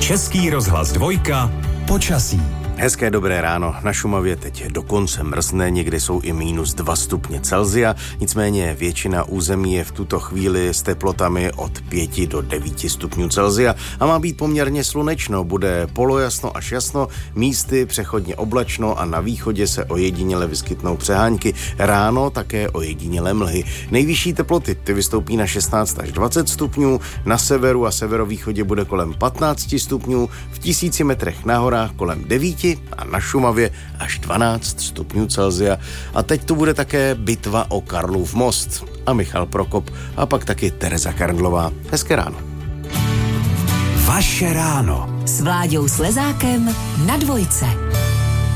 Český rozhlas Dvojka. Počasí. Hezké dobré ráno. Na Šumavě teď dokonce mrzne, někdy jsou i -2 stupně Celsia, nicméně většina území je v tuto chvíli s teplotami od 5 do 9 stupňů Celsia a má být poměrně slunečno, bude polojasno až jasno, místy přechodně oblačno a na východě se ojediněle vyskytnou přehánky, ráno také ojediněle mlhy. Nejvyšší teploty ty vystoupí na 16 až 20 stupňů, na severu a severovýchodě bude kolem 15 stupňů, v 1000 metrech na horách kolem 9 a na Šumavě až 12 stupňů Celsia. A teď tu bude také bitva o Karlův most a Michal Prokop a pak taky Tereza Karndlová. Hezké ráno. Vaše ráno. S Vláďou Slezákem na Dvojce.